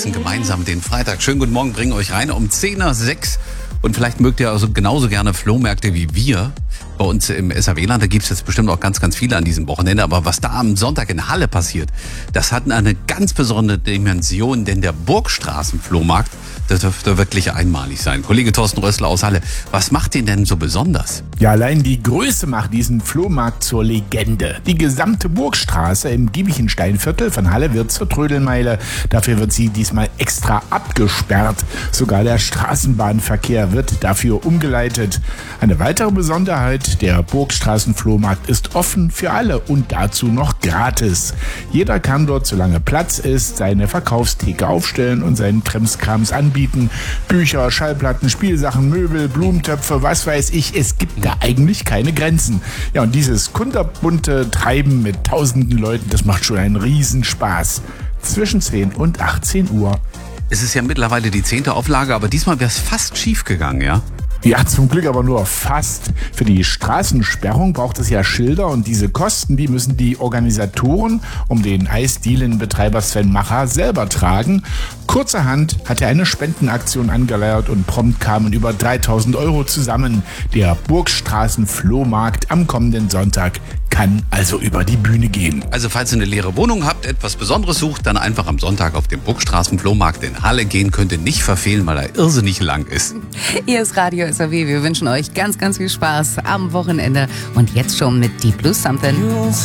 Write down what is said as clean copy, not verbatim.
genießen gemeinsam den Freitag. Schönen guten Morgen, bringen euch rein um 10:06 Uhr. Und vielleicht mögt ihr also genauso gerne Flohmärkte wie wir. Bei uns im SAW-Land, da gibt es jetzt bestimmt auch ganz, ganz viele an diesem Wochenende. Aber was da am Sonntag in Halle passiert, das hat eine ganz besondere Dimension. Denn der Burgstraßen-Flohmarkt, das dürfte wirklich einmalig sein. Kollege Thorsten Rössler aus Halle, was macht den denn so besonders? Ja, allein die Größe macht diesen Flohmarkt zur Legende. Die gesamte Burgstraße im Giebichensteinviertel von Halle wird zur Trödelmeile. Dafür wird sie diesmal extra abgesperrt. Sogar der Straßenbahnverkehr wird dafür umgeleitet. Eine weitere Besonderheit, der Burgstraßenflohmarkt ist offen für alle und dazu noch gratis. Jeder kann dort, solange Platz ist, seine Verkaufstheke aufstellen und seinen Krimskrams anbieten. Bücher, Schallplatten, Spielsachen, Möbel, Blumentöpfe, was weiß ich. Es gibt da eigentlich keine Grenzen. Ja, und dieses kunterbunte Treiben mit tausenden Leuten, das macht schon einen Riesenspaß. Zwischen 10 und 18 Uhr. Es ist ja mittlerweile die 10. Auflage, aber diesmal wäre es fast schief gegangen, ja? Ja, zum Glück aber nur fast. Für die Straßensperrung braucht es ja Schilder und diese Kosten, die müssen die Organisatoren um den Eisdielenbetreiber Sven Macher selber tragen. Kurzerhand hat er eine Spendenaktion angeleiert und prompt kamen über 3.000 Euro zusammen. Der Burgstraßen-Flohmarkt am kommenden Sonntag kann also über die Bühne gehen. Also falls ihr eine leere Wohnung habt, etwas Besonderes sucht, dann einfach am Sonntag auf den Burgstraßen-Flohmarkt in Halle gehen. Könnt ihr nicht verfehlen, weil er irrsinnig lang ist. Hier ist Radio SAW. Wir wünschen euch ganz, ganz viel Spaß am Wochenende und jetzt schon mit Deep Blue Something.